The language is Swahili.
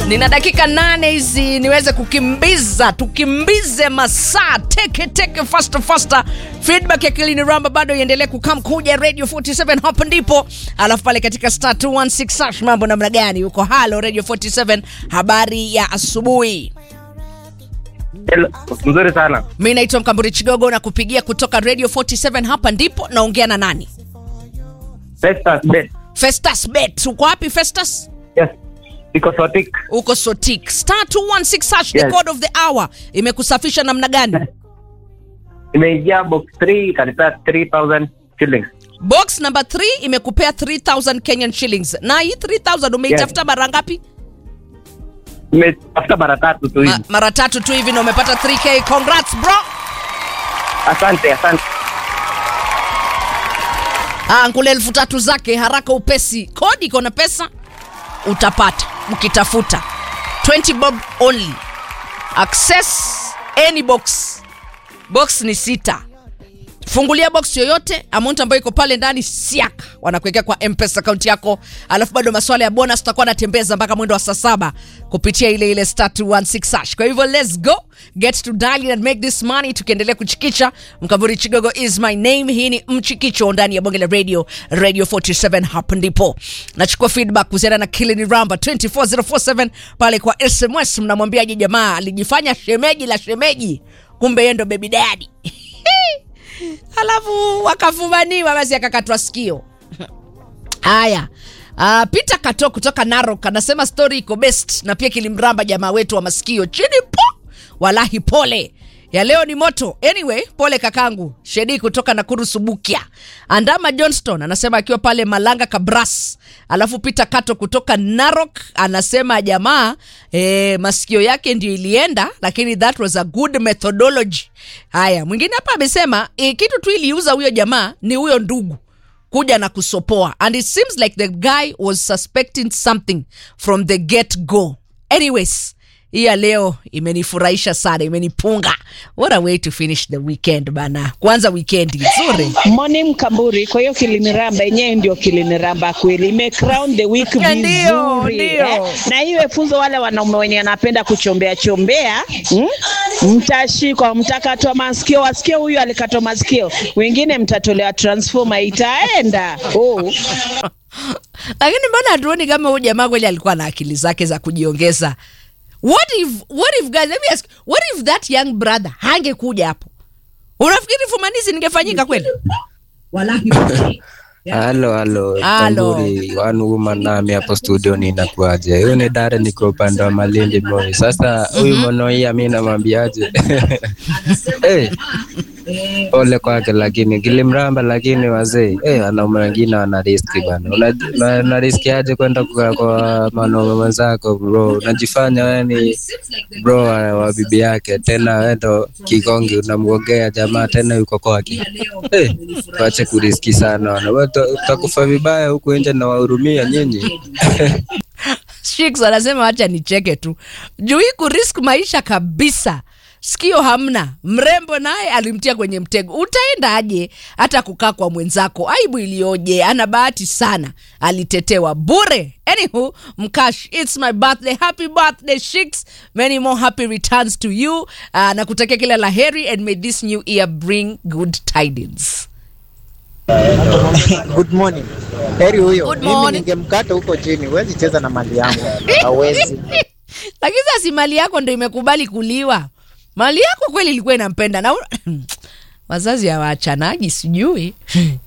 Nina dakika 8 hizi niweze kukimbiza, tukimbize masaa. Teke faster. Feedback ya Kilini Ramba bado iendelee kuja Radio 47 hapo ndipo. Alafu pale katika star 216 mambo namna gani uko? Halo Radio 47, habari ya asubuhi. Hello, mzuri sana. Mimi naitwa Mkamburi Chigogo na kupigia kutoka Radio 47 hapa ndipo. Naongea na nani? Festus Bet. Uko wapi Festus? Yes. Uko Sotik. Star 216 hash, the code of the hour. Imekusafisha namna gani? Imeingia box 3 kanipea 3000 shillings. Box number 3 imekupea 3000 Kenyan shillings. Na hii 3000 umeitafuta mara ngapi? Nimetafuta mara 3 tu hivi. Mara 3 tu hivi na umepata 3k. Congrats bro. Asante. Ngule 3000 zake haraka upesi. Kodi iko na pesa utapata ukitafuta 20 bob only. Access any box. Box ni 6. Fungulia box yoyote, amount ambayo iko pale ndani siaka wanakuwekea kwa M-Pesa account yako. Alafu bado masuala ya bonus tutakuwa natembeza mpaka mwendo wa saa 7 kupitia ile star 216 hash. Kwa hivyo let's go get to dial and make this money. Tukiendelea kuchikicha, Mkamburi Chigogo is my name. Hii ni mchikicho ndani ya bonge la Radio 47 hapa ndipo. Nachukua feedback kuhusiana na Kilini Ramba 24047 pale kwa SMS. Mnamwambiaje jamaa alijifanya shemeji kumbe yeye ndo baby daddy. Alafu wakafumaniwa basi akakatwa sikio. Haya. Peter Kato kutoka Narok anasema story iko best na pia kilimramba jamaa wetu wa masikio chini po. Wallahi pole. Ya leo ni moto. Anyway, pole kakangu. Shedi kutoka Nakuru Subukia. Andama Johnston anasema akiwa pale Malanga Kabras. Alafu Peter Kato kutoka Narok anasema jamaa masikio yake ndio ilienda, lakini that was a good methodology. Haya, mwingine hapa amesema kitu tu iliuza huyo jamaa ni huyo ndugu kuja na kusopoa, and it seems like the guy was suspecting something from the get go. Anyways, hii leo imenifurahisha sana, imenipunga. What a way to finish the weekend bana. Kwanza weekend nzuri. Morning Mkamburi, kwa hiyo Kilini Ramba yenyewe ndio Kilini Ramba kweli. Ime crown the week vizuri. Ndio. Na hiyo funzo wale wanaume wenye wanapenda kuchombea, mtashikwa, mtakatwa masikio, wasikie huyu alikatwa masikio. Wengine mtatolewa transformer itaenda. Lakini mbona hatuoni kama huyu jamaa kweli alikuwa na akili zake za kujiongeza? What if guys, let me ask, what if that young brother hangekuja hapo? Unafikiri fumanizi ningefanyika kweli? Wallahi. Hello. Kamburi, one woman nami hapo studio ni inakuaje? Huyu ni Dare niko upande wa Malindi boy. Sasa huyu Monoi mimi namwambiaje? Ole kwake lakini Kilimramba lakini wazee wanaume wengine wana riski bana. Una riski aje kwenda kwa mwanaume mwenzako bro? Unajifanya wewe ni bro wa bibi yake, tena wewe ndo kigongi unamgongea jamaa tena yuko kwake. Waache kuriski sana. Utakufa vibaya huko nje na wahurumia nyinyi. Shikes anasema acha nicheke tu. Juu hii kurisk maisha kabisa. Sikio hamna. Mrembo naye alimtia kwenye mtego. Utaenda aje hata kukaa kwa mwenzako? Aibu ilioje. Ana bahati sana. Alitetewa bure. Anywho, Mkash, it's my birthday. Happy birthday, Shikes. Many more happy returns to you. Na kutakia kila laheri and may this new year bring good tidings. Good morning. Heri huyo. Mimi ningemkata huko chini. Huwezi cheza na mali yangu. Hawezi. Lakini si mali yako ndio imekubali kuliwa. Mali yako kweli ilikuwa inampenda na wazazi hawaachanaji sijui.